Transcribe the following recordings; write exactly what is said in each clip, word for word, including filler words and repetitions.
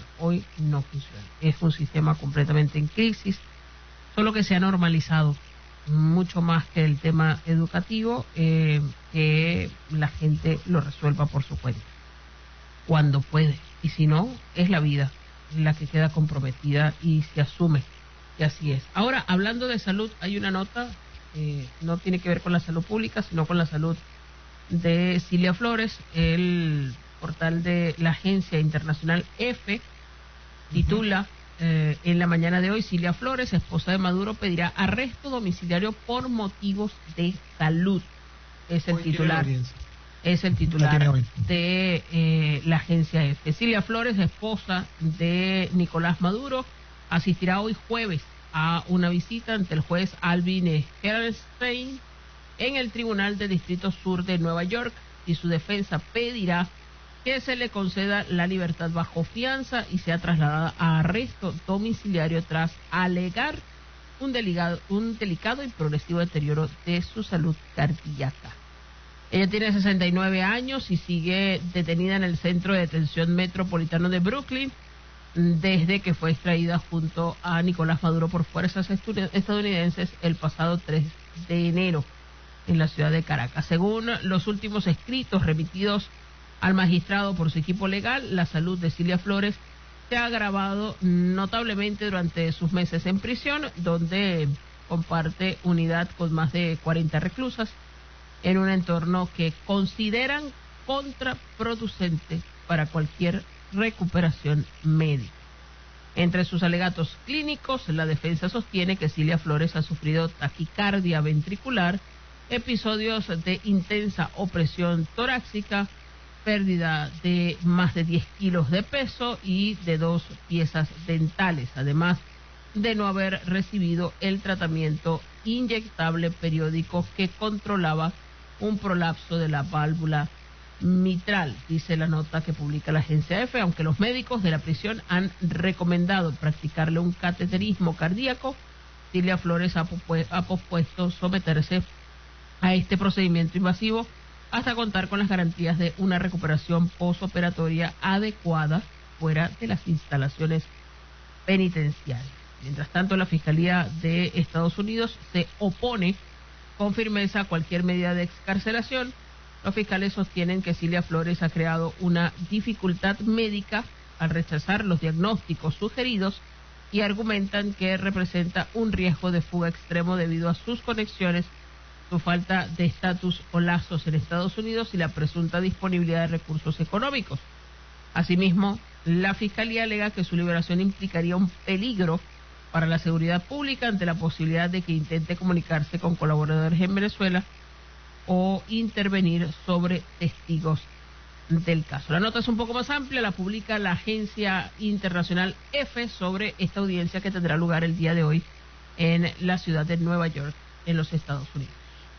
funcionar. Hoy no funciona. Es un sistema completamente en crisis, solo que se ha normalizado mucho más que el tema educativo, eh, que la gente lo resuelva por su cuenta, cuando puede. Y si no, es la vida la que queda comprometida y se asume que así es. Ahora, hablando de salud, hay una nota, eh, no tiene que ver con la salud pública, sino con la salud de Cilia Flores. El portal de la agencia internacional EFE titula uh-huh. eh, en la mañana de hoy: Cilia Flores, esposa de Maduro, pedirá arresto domiciliario por motivos de salud. Es el hoy titular. Es el titular de eh, la agencia EFE. Cilia Flores, esposa de Nicolás Maduro, asistirá hoy jueves a una visita ante el juez Alvin Herrstein en el Tribunal del Distrito Sur de Nueva York, y su defensa pedirá que se le conceda la libertad bajo fianza y sea trasladada a arresto domiciliario tras alegar un, delicado, un delicado y progresivo deterioro de su salud cardíaca. Ella tiene sesenta y nueve años y sigue detenida en el Centro de Detención Metropolitano de Brooklyn desde que fue extraída junto a Nicolás Maduro por fuerzas estadounidenses el pasado tres de enero en la ciudad de Caracas. Según los últimos escritos remitidos al magistrado por su equipo legal, la salud de Cilia Flores se ha agravado notablemente durante sus meses en prisión, donde comparte unidad con más de cuarenta reclusas en un entorno que consideran contraproducente para cualquier recuperación médica. Entre sus alegatos clínicos, la defensa sostiene que Cilia Flores ha sufrido taquicardia ventricular, episodios de intensa opresión torácica, pérdida de más de diez kilos de peso y de dos piezas dentales, además de no haber recibido el tratamiento inyectable periódico que controlaba un prolapso de la válvula mitral, dice la nota que publica la agencia EFE. Aunque los médicos de la prisión han recomendado practicarle un cateterismo cardíaco, Cilia Flores ha, ha pospuesto someterse a este procedimiento invasivo hasta contar con las garantías de una recuperación postoperatoria adecuada fuera de las instalaciones penitenciarias. Mientras tanto, la Fiscalía de Estados Unidos se opone con firmeza a cualquier medida de excarcelación. Los fiscales sostienen que Cilia Flores ha creado una dificultad médica al rechazar los diagnósticos sugeridos y argumentan que representa un riesgo de fuga extremo debido a sus conexiones, su falta de estatus o lazos en Estados Unidos y la presunta disponibilidad de recursos económicos. Asimismo, la Fiscalía alega que su liberación implicaría un peligro para la seguridad pública ante la posibilidad de que intente comunicarse con colaboradores en Venezuela o intervenir sobre testigos del caso. La nota es un poco más amplia, la publica la agencia internacional EFE sobre esta audiencia que tendrá lugar el día de hoy en la ciudad de Nueva York, en los Estados Unidos.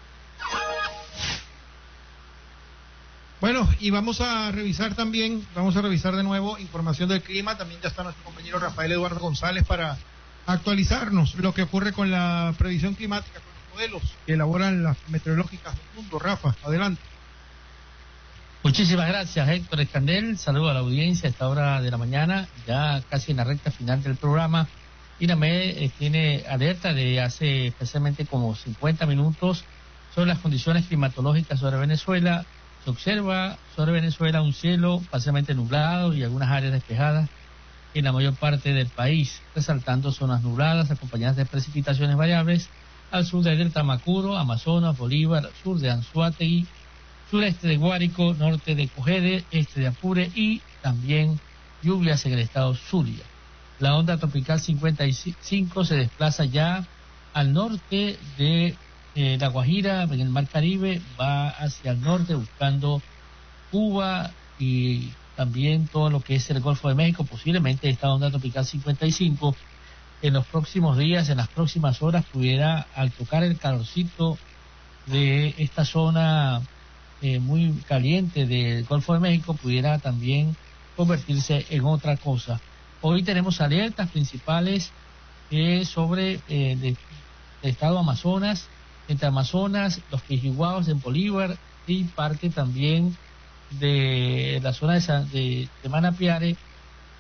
Bueno, y vamos a revisar también, vamos a revisar de nuevo información del clima. También ya está nuestro compañero Rafael Eduardo González para actualizarnos lo que ocurre con la previsión climática, con los modelos que elaboran las meteorológicas del mundo. Rafa, adelante. Muchísimas gracias, Héctor Escandel. Saludo a la audiencia a esta hora de la mañana, ya casi en la recta final del programa. INAMED eh, tiene alerta de hace especialmente como cincuenta minutos sobre las condiciones climatológicas sobre Venezuela. Se observa sobre Venezuela un cielo parcialmente nublado y algunas áreas despejadas en la mayor parte del país, resaltando zonas nubladas acompañadas de precipitaciones variables al sur del Delta Macuro, Amazonas, Bolívar, sur de Anzoátegui, sureste de Guárico, norte de Cogede, este de Apure y también lluvias en el estado Zulia. La onda tropical cincuenta y cinco se desplaza ya al norte de eh, La Guajira, en el Mar Caribe, va hacia el norte buscando Cuba y también todo lo que es el Golfo de México. Posiblemente esta onda tropical cincuenta y cinco en los próximos días, en las próximas horas, pudiera, al tocar el calorcito de esta zona eh, muy caliente del Golfo de México, pudiera también convertirse en otra cosa. Hoy tenemos alertas principales eh, sobre eh, de, de estado Amazonas, entre Amazonas, los Quijiguaos en Bolívar y parte también de la zona de, San, de, de Manapiare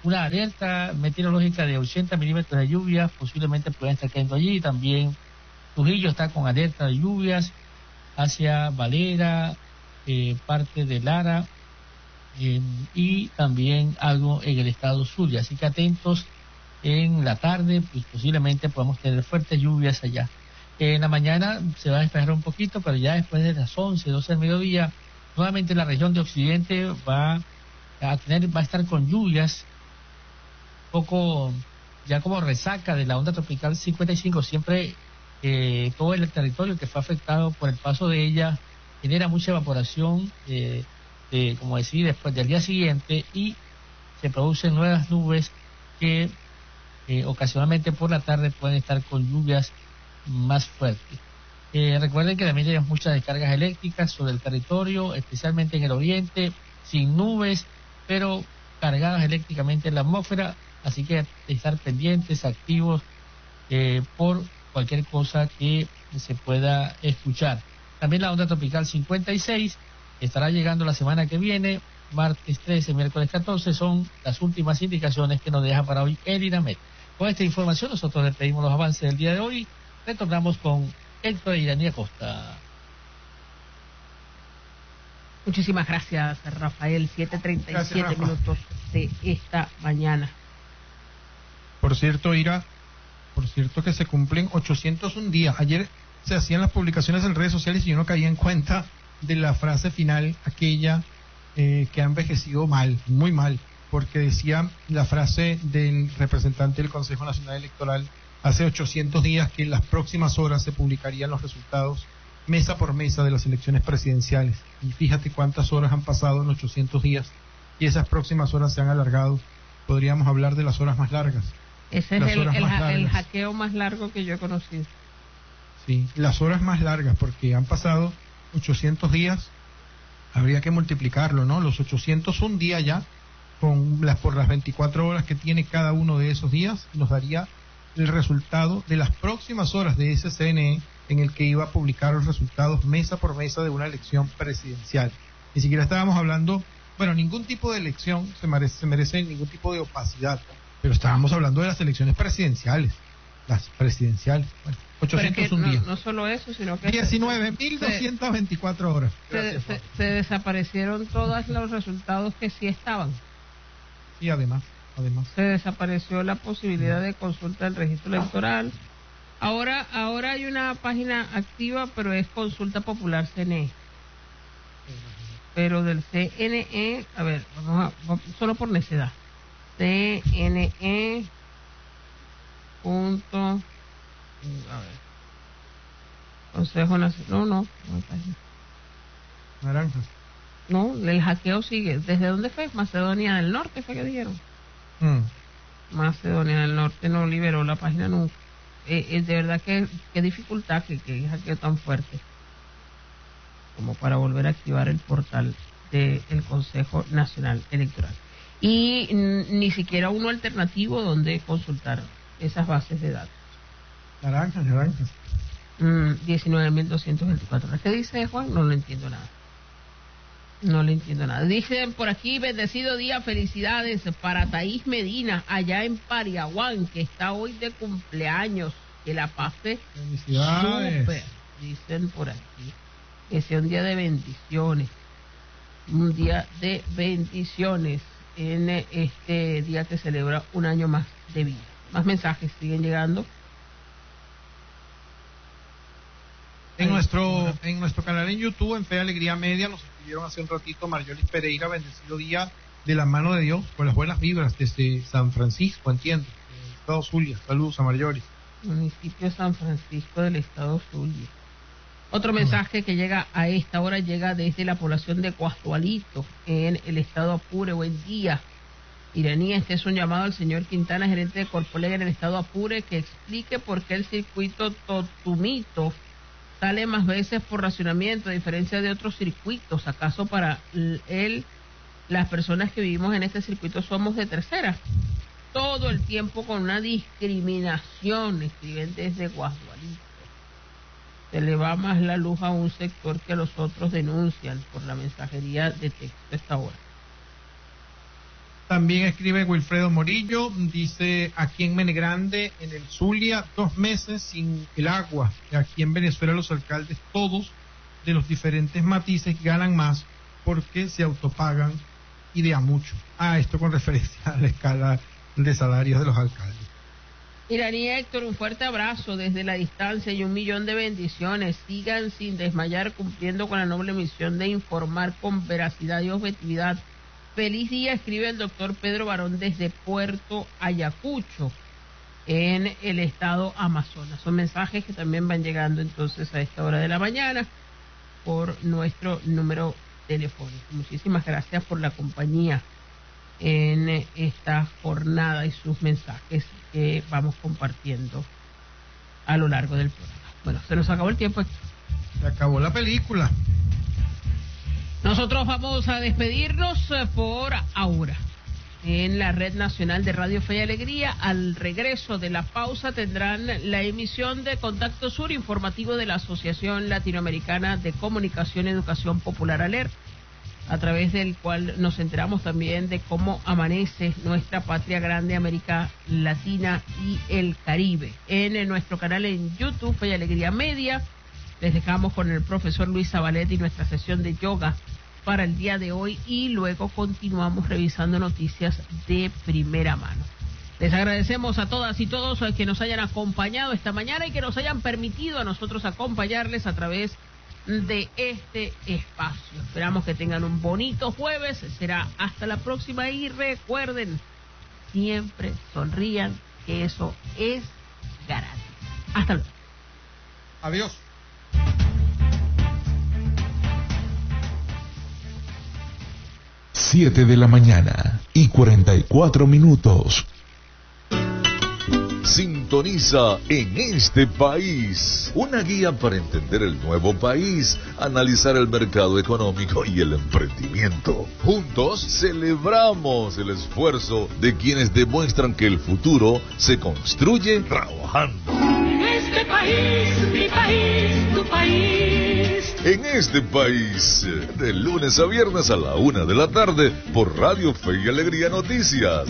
una alerta meteorológica de ochenta milímetros de lluvia, posiblemente puedan estar cayendo allí. También Trujillo está con alerta de lluvias hacia Valera, eh, parte de Lara, eh, y también algo en el estado Zulia. Así que atentos en la tarde, pues posiblemente podamos tener fuertes lluvias allá. En la mañana se va a despejar un poquito, pero ya después de las once, doce del mediodía, nuevamente la región de Occidente va a tener, va a estar con lluvias, poco ya como resaca de la onda tropical cincuenta y cinco. Siempre eh, todo el territorio que fue afectado por el paso de ella genera mucha evaporación, eh, eh, como decía, después del día siguiente, y se producen nuevas nubes que eh, ocasionalmente por la tarde pueden estar con lluvias más fuertes. Eh, recuerden que también tenemos muchas descargas eléctricas sobre el territorio, especialmente en el oriente, sin nubes, pero cargadas eléctricamente en la atmósfera, así que estar pendientes, activos eh, por cualquier cosa que se pueda escuchar. También la onda tropical cincuenta y seis estará llegando la semana que viene, martes trece, miércoles catorce, son las últimas indicaciones que nos deja para hoy el INAMET. Con esta información nosotros despedimos los avances del día de hoy. Retornamos con Héctor Iranía Costa. Muchísimas gracias, Rafael. siete treinta y siete minutos de esta mañana. Por cierto, Ira, por cierto que se cumplen ochocientos un días. Ayer se hacían las publicaciones en redes sociales y yo no caía en cuenta de la frase final, aquella eh, que ha envejecido mal, muy mal, porque decía la frase del representante del Consejo Nacional Electoral hace ochocientos días que en las próximas horas se publicarían los resultados mesa por mesa de las elecciones presidenciales. Y fíjate cuántas horas han pasado en ochocientos días y esas próximas horas se han alargado. Podríamos hablar de las horas más largas. Ese es el, el, ja, el hackeo más largo que yo he conocido. Sí, las horas más largas, porque han pasado ochocientos días, habría que multiplicarlo, ¿no? Los ochocientos un día ya, con las, por las veinticuatro horas que tiene cada uno de esos días, nos daría el resultado de las próximas horas de ese C N E en el que iba a publicar los resultados mesa por mesa de una elección presidencial. Ni siquiera estábamos hablando, bueno, ningún tipo de elección se merece, se merece ningún tipo de opacidad, pero estábamos hablando de las elecciones presidenciales, las presidenciales, bueno, ochocientos un días. No, no solo eso, sino que diecinueve mil doscientas veinticuatro horas. Se, se, se desaparecieron todos los resultados que sí estaban. Y además, además. Se desapareció la posibilidad de consulta del registro electoral. Ahora, ahora hay una página activa, pero es Consulta Popular C N E. Pero del C N E, a ver, vamos a, solo por necedad. C N E punto, a ver, Consejo Nacional, no, no, no hay página. Naranjas. No, el hackeo sigue. ¿Desde dónde fue? Macedonia del Norte fue que dijeron. Mm. Macedonia del Norte no liberó la página nunca. Eh, eh, de verdad que qué dificultad que, que hackeo tan fuerte como para volver a activar el portal del Consejo Nacional Electoral. Y n- ni siquiera uno alternativo donde consultar esas bases de datos. Naranjas, naranjas. Mm, diecinueve mil doscientos veinticuatro. ¿Qué dice Juan? No lo entiendo nada. No le entiendo nada. Dicen por aquí, bendecido día, felicidades para Thaís Medina, allá en Pariaguán, que está hoy de cumpleaños. Que la pase felicidades. Súper, dicen por aquí. Que sea un día de bendiciones. Un día de bendiciones en este día que celebra un año más de vida. Más mensajes siguen llegando. En nuestro en nuestro canal en YouTube, en Fe Alegría Media, nos escribieron hace un ratito Marjolis Pereira, bendecido día de la mano de Dios, con las buenas vibras desde San Francisco, entiendo, el estado Zulia. Saludos a Marjolis. Municipio de San Francisco del estado Zulia. Otro mensaje que llega a esta hora llega desde la población de Coastualito, en el estado Apure. Buen día. Iranía, este es un llamado al señor Quintana, gerente de Corpolega en el estado Apure, que explique por qué el circuito Totumito sale más veces por racionamiento, a diferencia de otros circuitos. ¿Acaso para él, las personas que vivimos en este circuito somos de tercera? Todo el tiempo con una discriminación, escriben desde Guasdualito. Se le va más la luz a un sector que los otros denuncian por la mensajería de texto a esta hora. También escribe Wilfredo Morillo, dice, aquí en Menegrande, en el Zulia, dos meses sin el agua. Aquí en Venezuela los alcaldes todos de los diferentes matices ganan más porque se autopagan y de a mucho. Ah, esto con referencia a la escala de salarios de los alcaldes. Iraní Héctor, un fuerte abrazo desde la distancia y un millón de bendiciones. Sigan sin desmayar cumpliendo con la noble misión de informar con veracidad y objetividad. Feliz día, escribe el doctor Pedro Barón desde Puerto Ayacucho, en el estado Amazonas. Son mensajes que también van llegando entonces a esta hora de la mañana por nuestro número telefónico. Muchísimas gracias por la compañía en esta jornada y sus mensajes que vamos compartiendo a lo largo del programa. Bueno, se nos acabó el tiempo. Se acabó la película. Nosotros vamos a despedirnos por ahora en la Red Nacional de Radio Fe y Alegría. Al regreso de la pausa tendrán la emisión de Contacto Sur, informativo de la Asociación Latinoamericana de Comunicación y Educación Popular ALER, a través del cual nos enteramos también de cómo amanece nuestra patria grande, América Latina y el Caribe. En nuestro canal en YouTube, Fe y Alegría Media, les dejamos con el profesor Luis Zabalet y nuestra sesión de yoga para el día de hoy y luego continuamos revisando noticias de primera mano. Les agradecemos a todas y todos que nos hayan acompañado esta mañana y que nos hayan permitido a nosotros acompañarles a través de este espacio. Esperamos que tengan un bonito jueves. Será hasta la próxima y recuerden, siempre sonrían, que eso es gratis. Hasta luego. Adiós. Siete de la mañana y cuarenta y cuatro minutos. Sintoniza En Este País, una guía para entender el nuevo país, analizar el mercado económico y el emprendimiento. Juntos celebramos el esfuerzo de quienes demuestran que el futuro se construye trabajando. En este país, mi país, tu país. En Este País, de lunes a viernes a la una de la tarde por Radio Fe y Alegría Noticias.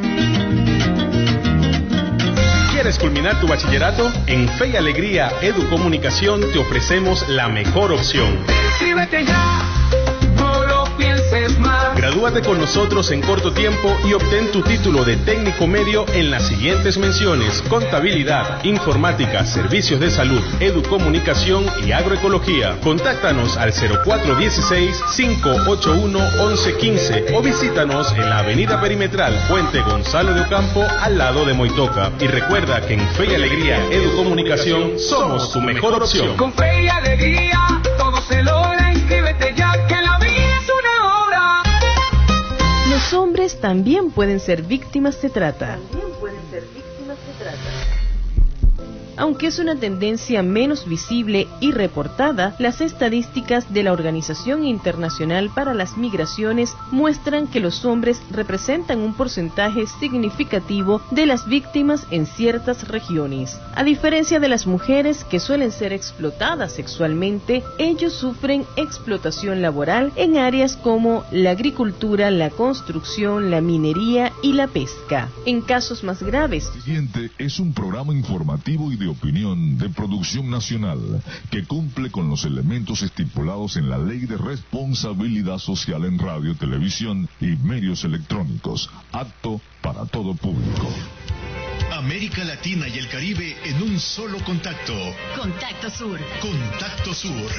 ¿Quieres culminar tu bachillerato? En Fe y Alegría Educomunicación te ofrecemos la mejor opción. Inscríbete ya, no lo pienses más. Gradúate con nosotros en corto tiempo y obtén tu título de técnico medio en las siguientes menciones: contabilidad, informática, servicios de salud, educomunicación y agroecología. Contáctanos al cero cuatro uno seis, cinco ocho uno, once quince o visítanos en la avenida Perimetral, Puente Gonzalo de Ocampo, al lado de Moitoca. Y recuerda que en Fe y Alegría Educomunicación somos tu mejor opción. Con Fe y Alegría todo se logra. Inscríbete ya, que la vida es una hora. Los hombres también pueden ser víctimas de trata. También pueden ser víctimas de trata. Aunque es una tendencia menos visible y reportada, las estadísticas de la Organización Internacional para las Migraciones muestran que los hombres representan un porcentaje significativo de las víctimas en ciertas regiones. A diferencia de las mujeres, que suelen ser explotadas sexualmente, ellos sufren explotación laboral en áreas como la agricultura, la construcción, la minería y la pesca. En casos más graves, El siguiente es un programa informativo y de opinión de producción nacional que cumple con los elementos estipulados en la Ley de Responsabilidad Social en Radio, Televisión y Medios Electrónicos, apto para todo público. América Latina y el Caribe en un solo contacto. Contacto Sur. Contacto Sur.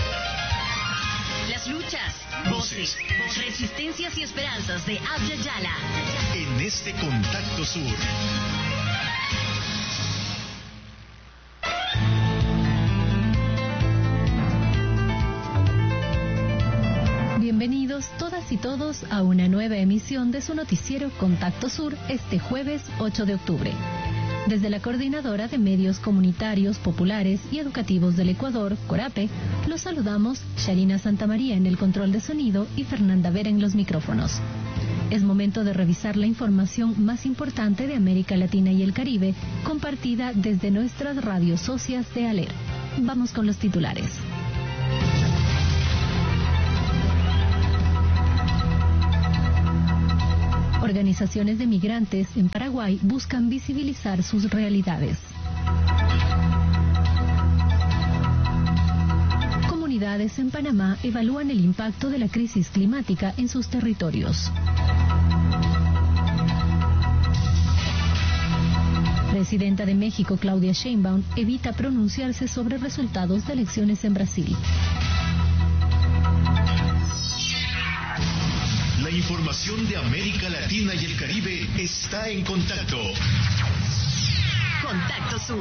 Las luchas, voces, resistencias y esperanzas de Abya Yala. En este Contacto Sur. Bienvenidos todas y todos a una nueva emisión de su noticiero Contacto Sur este jueves ocho de octubre. Desde la Coordinadora de Medios Comunitarios, Populares y Educativos del Ecuador, CORAPE, los saludamos Sharina Santamaría en el control de sonido y Fernanda Vera en los micrófonos. Es momento de revisar la información más importante de América Latina y el Caribe, compartida desde nuestras radios socias de ALER. Vamos con los titulares. Organizaciones de migrantes en Paraguay buscan visibilizar sus realidades. Comunidades en Panamá evalúan el impacto de la crisis climática en sus territorios. Presidenta de México, Claudia Sheinbaum, evita pronunciarse sobre resultados de elecciones en Brasil. La información de América Latina y el Caribe está en contacto. Contacto Sur.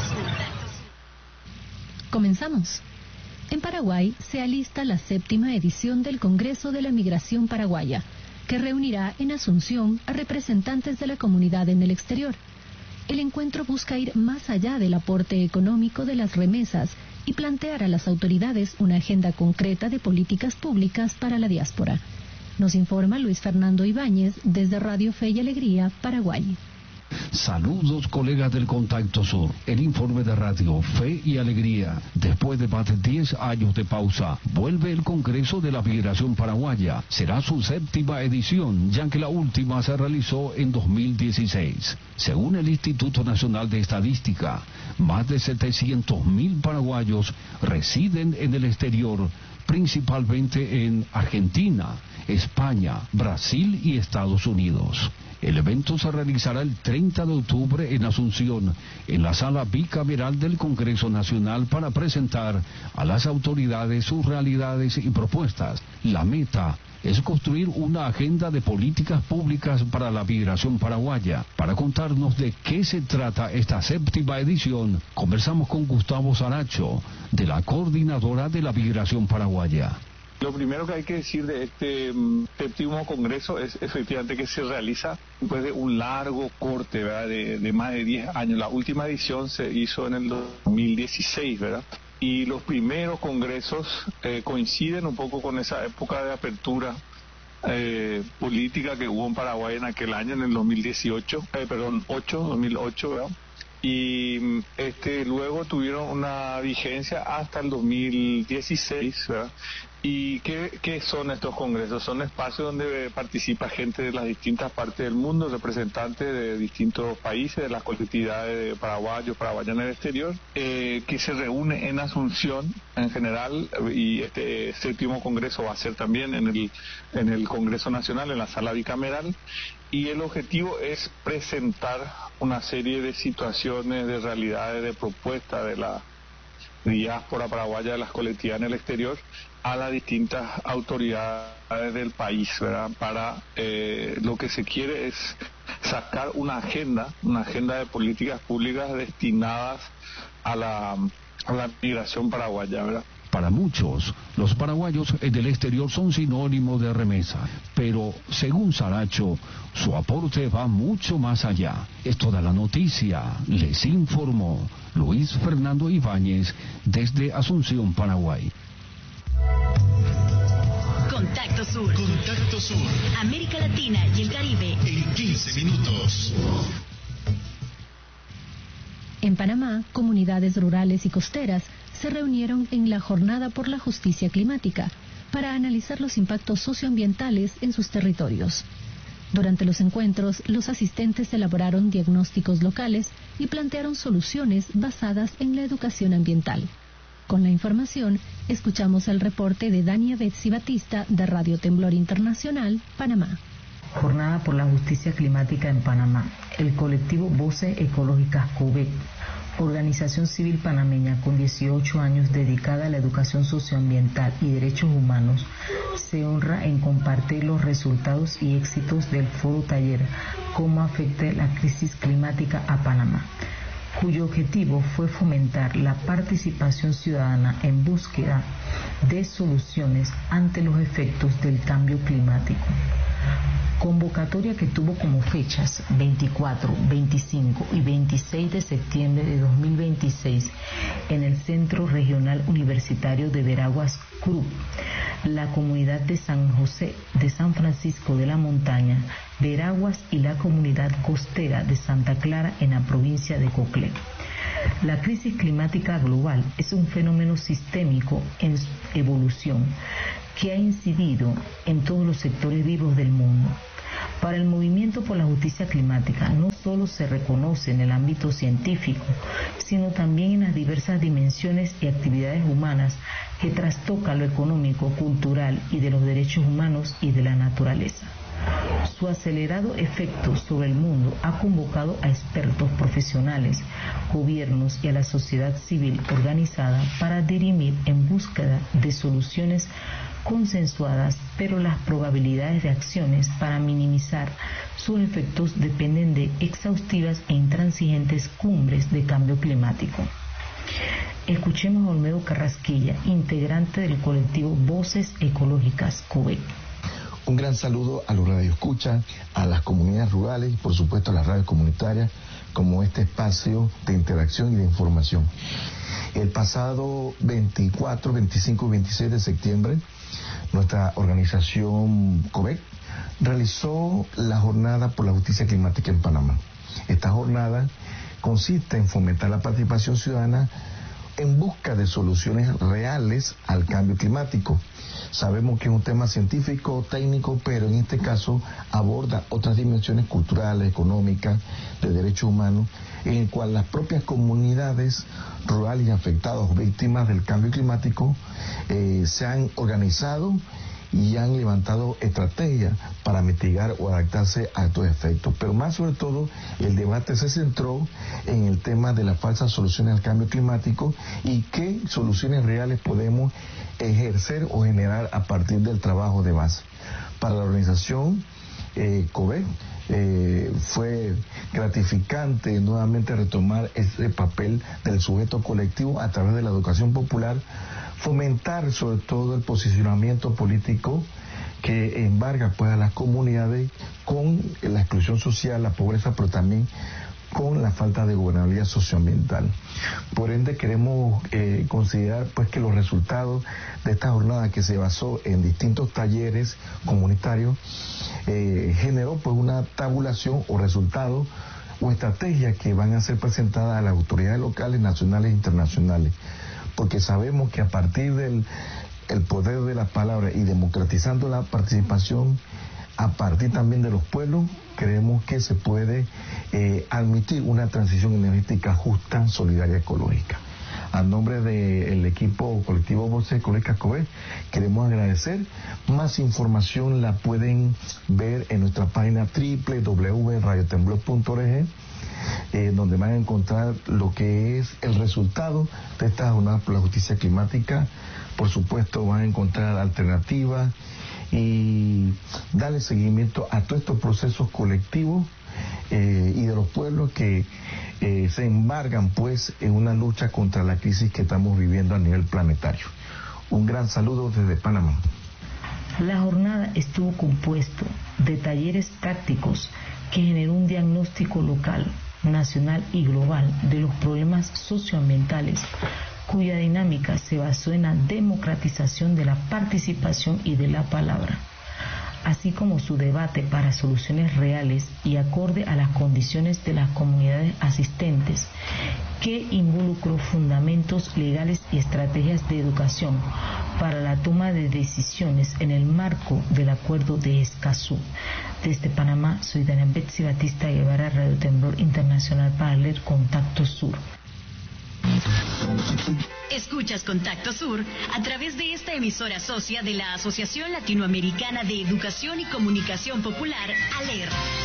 Comenzamos. En Paraguay se alista la séptima edición del Congreso de la Migración Paraguaya, que reunirá en Asunción a representantes de la comunidad en el exterior. El encuentro busca ir más allá del aporte económico de las remesas y plantear a las autoridades una agenda concreta de políticas públicas para la diáspora. Nos informa Luis Fernando Ibáñez desde Radio Fe y Alegría, Paraguay. Saludos, colegas del Contacto Sur. El informe de Radio Fe y Alegría. Después de más de diez años de pausa, vuelve el Congreso de la Migración Paraguaya. Será su séptima edición, ya que la última se realizó en dos mil dieciséis. Según el Instituto Nacional de Estadística, más de setecientos mil paraguayos residen en el exterior, principalmente en Argentina, España, Brasil y Estados Unidos. El evento se realizará el treinta de octubre en Asunción, en la sala bicameral del Congreso Nacional, para presentar a las autoridades sus realidades y propuestas. La meta es construir una agenda de políticas públicas para la migración paraguaya. Para contarnos de qué se trata esta séptima edición, conversamos con Gustavo Saracho, de la Coordinadora de la Migración Paraguaya. Lo primero que hay que decir de este um, séptimo congreso es efectivamente que se realiza después de un largo corte, ¿verdad? De, de más de diez años. La última edición se hizo en el dos mil dieciséis, ¿verdad? Y los primeros congresos eh, coinciden un poco con esa época de apertura eh, política que hubo en Paraguay en aquel año, en el dos mil dieciocho, eh, perdón, ocho, dos mil ocho, ¿verdad? Y este luego tuvieron una vigencia hasta el dos mil dieciséis, ¿verdad? ¿Y qué, qué son estos congresos? Son espacios donde participa gente de las distintas partes del mundo, representantes de distintos países, de las colectividades de paraguayos, paraguayas en el exterior, eh, que se reúne en Asunción en general, y este séptimo congreso va a ser también en el, en el Congreso Nacional, en la sala bicameral, y el objetivo es presentar una serie de situaciones, de realidades, de propuestas de la diáspora paraguaya, de las colectividades en el exterior, a las distintas autoridades del país, ¿verdad? Para eh, lo que se quiere es sacar una agenda, una agenda de políticas públicas destinadas a la, a la migración paraguaya, ¿verdad? Para muchos, los paraguayos del exterior son sinónimo de remesa, pero según Saracho, su aporte va mucho más allá. Es toda la noticia, les informó Luis Fernando Ibáñez desde Asunción, Paraguay. Contacto Sur. Contacto Sur. América Latina y el Caribe. En quince minutos. En Panamá, comunidades rurales y costeras se reunieron en la Jornada por la Justicia Climática para analizar los impactos socioambientales en sus territorios. Durante los encuentros, los asistentes elaboraron diagnósticos locales y plantearon soluciones basadas en la educación ambiental. Con la información, escuchamos el reporte de Dania Betsy Batista de Radio Temblor Internacional, Panamá. Jornada por la Justicia Climática en Panamá. El colectivo Voces Ecológicas COVEC, organización civil panameña con dieciocho años dedicada a la educación socioambiental y derechos humanos, se honra en compartir los resultados y éxitos del foro taller Cómo afecta la crisis climática a Panamá, cuyo objetivo fue fomentar la participación ciudadana en búsqueda de soluciones ante los efectos del cambio climático. Convocatoria que tuvo como fechas veinticuatro, veinticinco y veintiséis de septiembre de dos mil veintiséis en el Centro Regional Universitario de Veraguas, C R U P, la comunidad de San José de San Francisco de la Montaña, Veraguas y la comunidad costera de Santa Clara en la provincia de Coclé. La crisis climática global es un fenómeno sistémico en evolución que ha incidido en todos los sectores vivos del mundo. Para el movimiento por la justicia climática no solo se reconoce en el ámbito científico, sino también en las diversas dimensiones y actividades humanas que trastocan lo económico, cultural y de los derechos humanos y de la naturaleza. Su acelerado efecto sobre el mundo ha convocado a expertos profesionales, gobiernos y a la sociedad civil organizada para dirimir en búsqueda de soluciones consensuadas, pero las probabilidades de acciones para minimizar sus efectos dependen de exhaustivas e intransigentes cumbres de cambio climático. Escuchemos a Olmedo Carrasquilla, integrante del colectivo Voces Ecológicas COVEC. Un gran saludo a los radioescuchas, a las comunidades rurales y por supuesto a las radios comunitarias como este espacio de interacción y de información. El pasado veinticuatro, veinticinco y veintiséis de septiembre, nuestra organización COVEC realizó la Jornada por la Justicia Climática en Panamá. Esta jornada consiste en fomentar la participación ciudadana en busca de soluciones reales al cambio climático. Sabemos que es un tema científico, técnico, pero en este caso aborda otras dimensiones culturales, económicas, de derechos humanos, en el cual las propias comunidades rurales y afectados, víctimas del cambio climático, eh, se han organizado y han levantado estrategias para mitigar o adaptarse a estos efectos. Pero más sobre todo, el debate se centró en el tema de las falsas soluciones al cambio climático y qué soluciones reales podemos ejercer o generar a partir del trabajo de base. Para la organización eh, COVEC, Eh, fue gratificante nuevamente retomar ese papel del sujeto colectivo a través de la educación popular, fomentar sobre todo el posicionamiento político que embarga pues a las comunidades con la exclusión social, la pobreza, pero también con la falta de gobernabilidad socioambiental. Por ende queremos eh, considerar pues que los resultados de esta jornada, que se basó en distintos talleres comunitarios, eh, generó pues una tabulación o resultados o estrategias que van a ser presentadas a las autoridades locales, nacionales e internacionales, porque sabemos que a partir del el poder de la palabra y democratizando la participación a partir también de los pueblos, creemos que se puede eh, admitir una transición energética justa, solidaria, ecológica. A nombre del equipo colectivo Voces Ecológicas COVEC, queremos agradecer. Más información la pueden ver en nuestra página doble u doble u doble u punto radio temblor punto org, eh, donde van a encontrar lo que es el resultado de esta jornada por la justicia climática. Por supuesto, van a encontrar alternativas y darle seguimiento a todos estos procesos colectivos eh, y de los pueblos que eh, se embargan pues en una lucha contra la crisis que estamos viviendo a nivel planetario. Un gran saludo desde Panamá. La jornada estuvo compuesto de talleres prácticos que generó un diagnóstico local, nacional y global de los problemas socioambientales, cuya dinámica se basó en la democratización de la participación y de la palabra, así como su debate para soluciones reales y acorde a las condiciones de las comunidades asistentes, que involucró fundamentos legales y estrategias de educación para la toma de decisiones en el marco del Acuerdo de Escazú. Desde Panamá, soy Dana Betsy Batista Guevara, Radio Temblor Internacional, para leer Contacto Sur. Escuchas Contacto Sur a través de esta emisora socia de la Asociación Latinoamericana de Educación y Comunicación Popular, ALER.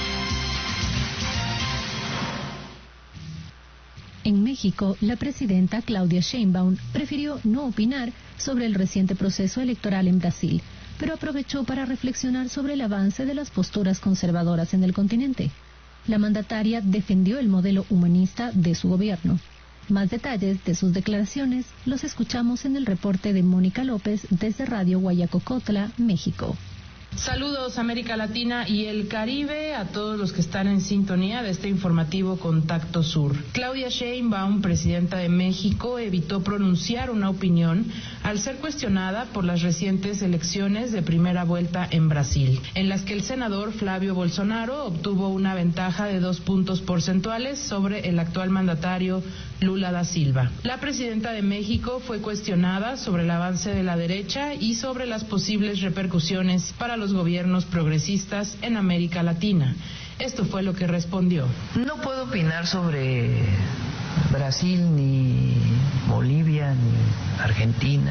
En México, la presidenta Claudia Sheinbaum prefirió no opinar sobre el reciente proceso electoral en Brasil, pero aprovechó para reflexionar sobre el avance de las posturas conservadoras en el continente. La mandataria defendió el modelo humanista de su gobierno. Más detalles de sus declaraciones los escuchamos en el reporte de Mónica López desde Radio Guayacocotla, México. Saludos América Latina y el Caribe, a todos los que están en sintonía de este informativo Contacto Sur. Claudia Sheinbaum, presidenta de México, evitó pronunciar una opinión al ser cuestionada por las recientes elecciones de primera vuelta en Brasil, en las que el senador Flavio Bolsonaro obtuvo una ventaja de dos puntos porcentuales sobre el actual mandatario Lula da Silva. La presidenta de México fue cuestionada sobre el avance de la derecha y sobre las posibles repercusiones para los los gobiernos progresistas en América Latina. Esto fue lo que respondió. No puedo opinar sobre Brasil, ni Bolivia, ni Argentina.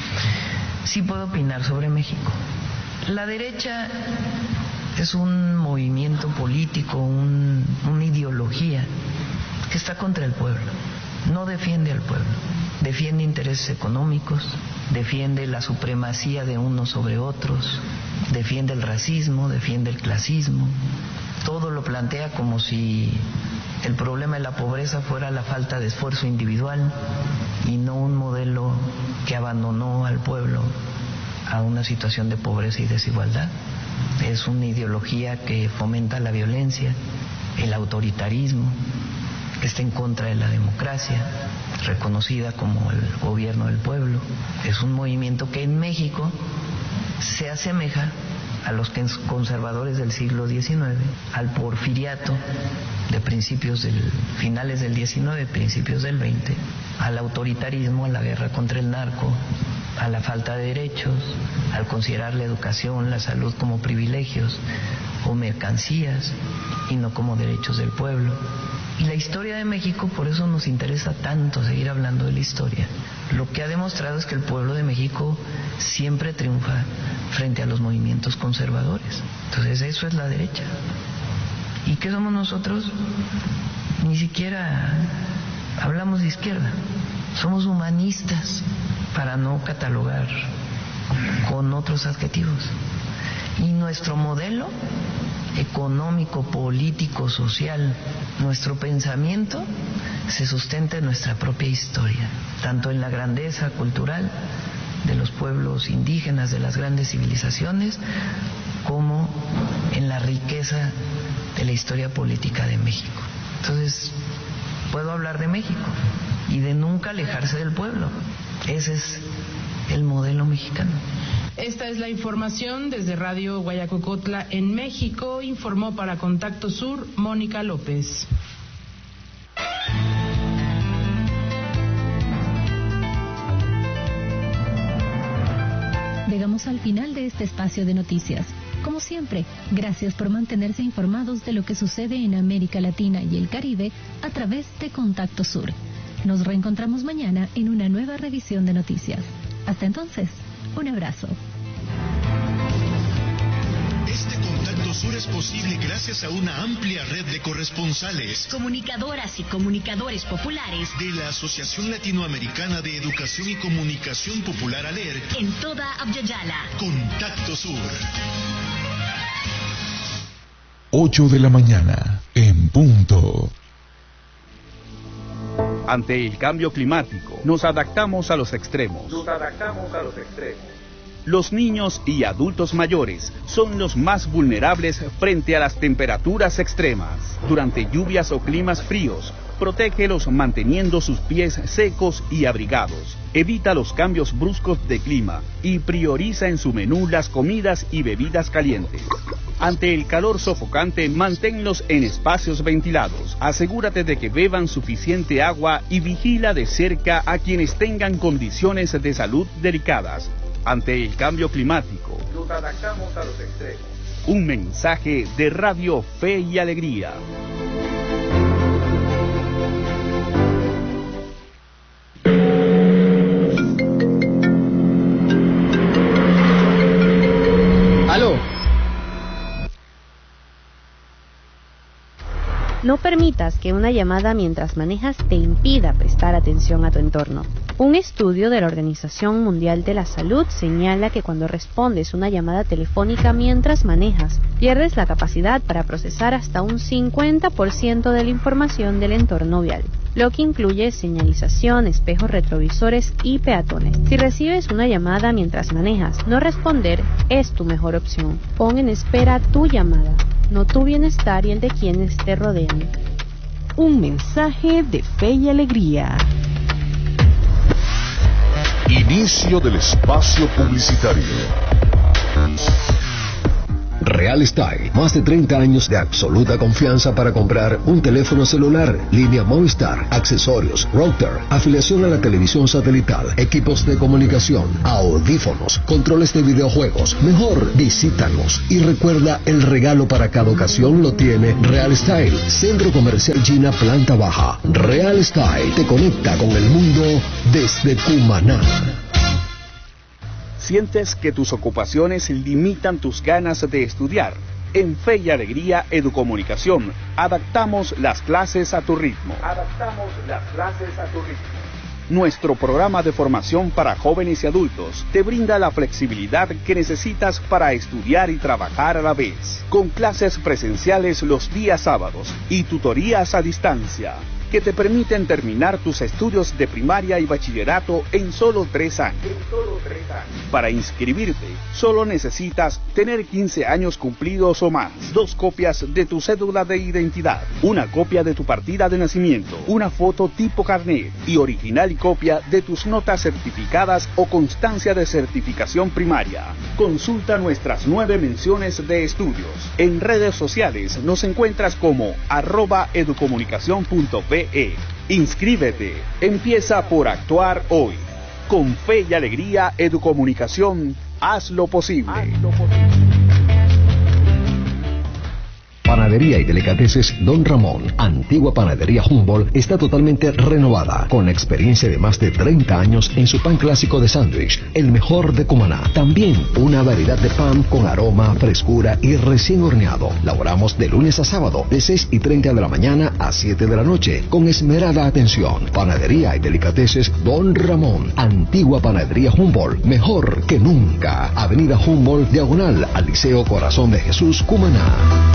Sí puedo opinar sobre México. La derecha es un movimiento político, un, una ideología que está contra el pueblo. No defiende al pueblo, defiende intereses económicos, defiende la supremacía de unos sobre otros, defiende el racismo, defiende el clasismo. Todo lo plantea como si el problema de la pobreza fuera la falta de esfuerzo individual y no un modelo que abandonó al pueblo a una situación de pobreza y desigualdad. Es una ideología que fomenta la violencia, el autoritarismo, que está en contra de la democracia, reconocida como el gobierno del pueblo. Es un movimiento que en México se asemeja a los conservadores del siglo diecinueve, al porfiriato de principios del, finales del diecinueve, principios del veinte, al autoritarismo, a la guerra contra el narco, a la falta de derechos, al considerar la educación, la salud como privilegios o mercancías y no como derechos del pueblo. Y la historia de México, por eso nos interesa tanto seguir hablando de la historia. Lo que ha demostrado es que el pueblo de México siempre triunfa frente a los movimientos conservadores. Entonces eso es la derecha. ¿Y qué somos nosotros? Ni siquiera hablamos de izquierda. Somos humanistas, para no catalogar con otros adjetivos. Y nuestro modelo económico, político, social, nuestro pensamiento se sustenta en nuestra propia historia, tanto en la grandeza cultural de los pueblos indígenas, de las grandes civilizaciones, como en la riqueza de la historia política de México. Entonces, puedo hablar de México y de nunca alejarse del pueblo. Ese es el modelo mexicano. Esta es la información desde Radio Guayacocotla en México. Informó para Contacto Sur Mónica López. Llegamos al final de este espacio de noticias. Como siempre, gracias por mantenerse informados de lo que sucede en América Latina y el Caribe a través de Contacto Sur. Nos reencontramos mañana en una nueva revisión de noticias. Hasta entonces, un abrazo. Este Contacto Sur es posible gracias a una amplia red de corresponsales, comunicadoras y comunicadores populares de la Asociación Latinoamericana de Educación y Comunicación Popular ALER en toda Abya-Yala. Contacto Sur. ocho de la mañana, en punto. Ante el cambio climático, nos adaptamos a los extremos. Nos adaptamos a los extremos. Los niños y adultos mayores son los más vulnerables frente a las temperaturas extremas. Durante lluvias o climas fríos, protégelos manteniendo sus pies secos y abrigados. Evita los cambios bruscos de clima y prioriza en su menú las comidas y bebidas calientes. Ante el calor sofocante, manténlos en espacios ventilados. Asegúrate de que beban suficiente agua y vigila de cerca a quienes tengan condiciones de salud delicadas. Ante el cambio climático, nos adaptamos a los extremos. Un mensaje de Radio Fe y Alegría. ¡Aló! No permitas que una llamada mientras manejas te impida prestar atención a tu entorno. Un estudio de la Organización Mundial de la Salud señala que cuando respondes una llamada telefónica mientras manejas, pierdes la capacidad para procesar hasta un cincuenta por ciento de la información del entorno vial, lo que incluye señalización, espejos retrovisores y peatones. Si recibes una llamada mientras manejas, no responder es tu mejor opción. Pon en espera tu llamada, no tu bienestar y el de quienes te rodean. Un mensaje de Fe y Alegría. Inicio del espacio publicitario. Real Style, más de treinta años de absoluta confianza para comprar un teléfono celular, línea Movistar, accesorios, router, afiliación a la televisión satelital, equipos de comunicación, audífonos, controles de videojuegos. Mejor, visítanos y recuerda, el regalo para cada ocasión lo tiene Real Style, Centro Comercial China, planta baja. Real Style te conecta con el mundo desde Cumaná. ¿Sientes que tus ocupaciones limitan tus ganas de estudiar? En Fe y Alegría Educomunicación adaptamos las clases a tu ritmo. Adaptamos las clases a tu ritmo. Nuestro programa de formación para jóvenes y adultos te brinda la flexibilidad que necesitas para estudiar y trabajar a la vez, con clases presenciales los días sábados y tutorías a distancia, que te permiten terminar tus estudios de primaria y bachillerato en solo tres años. En solo tres años. Para inscribirte, solo necesitas tener quince años cumplidos o más, dos copias de tu cédula de identidad, una copia de tu partida de nacimiento, una foto tipo carnet y original y copia de tus notas certificadas o constancia de certificación primaria. Consulta nuestras nueve menciones de estudios. En redes sociales nos encuentras como arroba educomunicación punto pe. Inscríbete, empieza por actuar hoy. Con Fe y Alegría Educomunicación, haz lo posible. Haz lo posible. Panadería y Delicateces Don Ramón, antigua panadería Humboldt, está totalmente renovada, con experiencia de más de treinta años en su pan clásico de sándwich, el mejor de Cumaná. También una variedad de pan con aroma, frescura y recién horneado. Laboramos de lunes a sábado, de seis y treinta de la mañana a siete de la noche, con esmerada atención. Panadería y Delicateces Don Ramón, antigua panadería Humboldt, mejor que nunca. Avenida Humboldt, diagonal al Liceo Corazón de Jesús, Cumaná.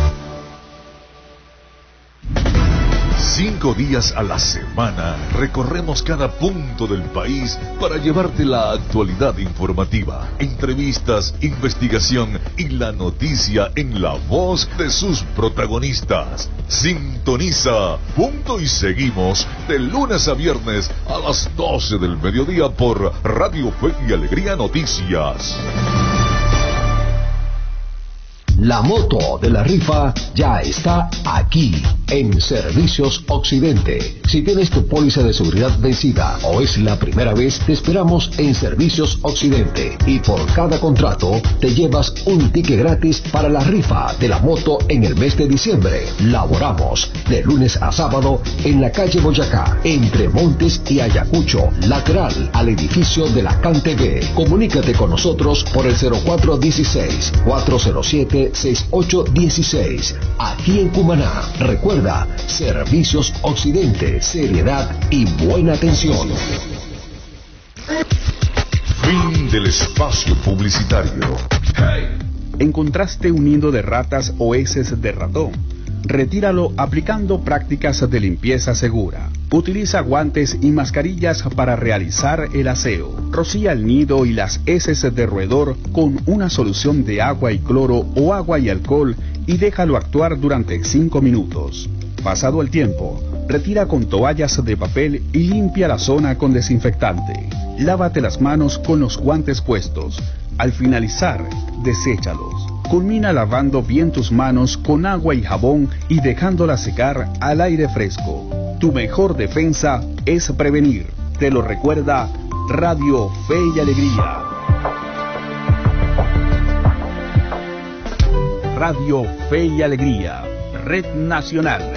Cinco días a la semana recorremos cada punto del país para llevarte la actualidad informativa, entrevistas, investigación y la noticia en la voz de sus protagonistas. Sintoniza Punto y Seguimos de lunes a viernes a las doce del mediodía por Radio Fe y Alegría Noticias. La moto de la rifa ya está aquí, en Servicios Occidente. Si tienes tu póliza de seguridad vencida o es la primera vez, te esperamos en Servicios Occidente. Y por cada contrato, te llevas un ticket gratis para la rifa de la moto en el mes de diciembre. Laboramos de lunes a sábado en la calle Boyacá, entre Montes y Ayacucho, lateral al edificio de la C A N T V. Comunícate con nosotros por el cero cuatro uno seis, cuatro cero siete, seis ocho uno seis. Aquí en Cumaná, recuerda, Servicios Occidente, seriedad y buena atención. Fin del espacio publicitario. ¿Encontraste un nido de ratas o heces de ratón? Retíralo aplicando prácticas de limpieza segura. Utiliza guantes y mascarillas para realizar el aseo. Rocía el nido y las heces de roedor con una solución de agua y cloro o agua y alcohol y déjalo actuar durante cinco minutos. Pasado el tiempo, retira con toallas de papel y limpia la zona con desinfectante. Lávate las manos con los guantes puestos. Al finalizar, deséchalos. Culmina lavando bien tus manos con agua y jabón y dejándolas secar al aire fresco. Tu mejor defensa es prevenir. Te lo recuerda Radio Fe y Alegría. Radio Fe y Alegría, Red Nacional.